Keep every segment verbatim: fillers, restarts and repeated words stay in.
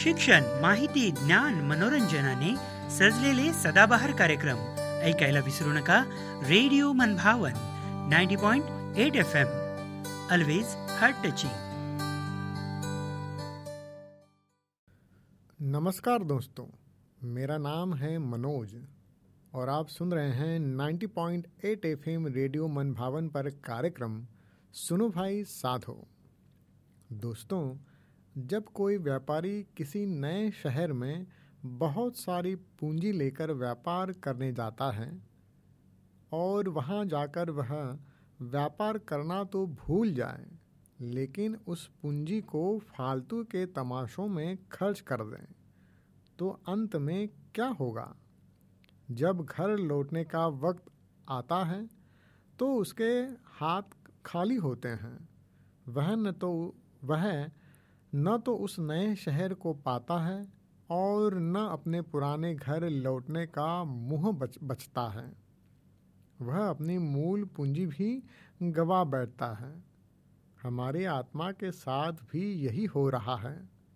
शिक्षण, माहिती, ज्ञान, मनोरंजनाने सजलेले सदाबहार कार्यक्रम ऐकायला विसरू नका. रेडिओ मनभावन ninety point eight F M, always heart touching. नमस्कार दोस्तों, मेरा नाम है मनोज और आप सुन रहे हैं ninety point eight F M radio मनभावन पर कार्यक्रम सुनो भाई साधो. दोस्तों, जब कोई व्यापारी किसी नए शहर में बहुत सारी पूंजी लेकर व्यापार करने जाता है और वहां जाकर वह व्यापार करना तो भूल जाए, लेकिन उस पूंजी को फालतू के तमाशों में खर्च कर दें, तो अंत में क्या होगा? जब घर लौटने का वक्त आता है तो उसके हाथ खाली होते हैं. वह न तो वह न तो उस नए शहर को पाता है और न अपने पुराने घर लौटने का मुँह बच बचता है. वह अपनी मूल पूंजी भी गवा बैठता है. हमारी आत्मा के साथ भी यही हो रहा है.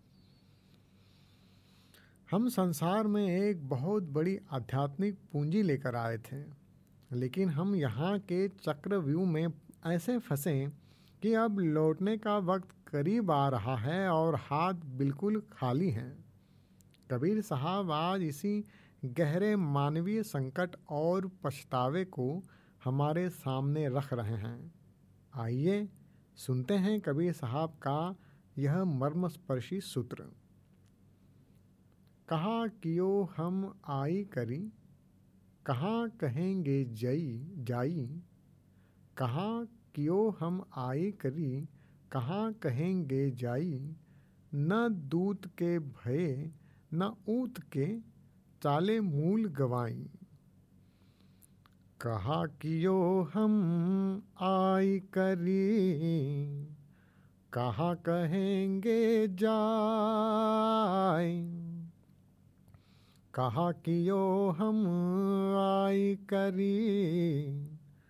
हम संसार में एक बहुत बड़ी आध्यात्मिक पूंजी लेकर आए थे, लेकिन हम यहाँ के चक्रव्यूह में ऐसे फंसे कि अब लौटने का वक्त करीब आ रहा है और हाथ बिल्कुल खाली हैं. कबीर साहब आज इसी गहरे मानवीय संकट और पछतावे को हमारे सामने रख रहे हैं. आइए सुनते हैं कबीर साहब का यह मर्मस्पर्शी सूत्र. कहा कियो हम आई करी, कहाँ कहेंगे जई जाई. कहाँ कियो हम आई करी, कहाँ कहेंगे जाई. न दूत के भये न ऊत के, चाले मूल गवाई. कहा कियो हम आई करी, कहाँ कहेंगे जाई. कहा कियो हम आई करी,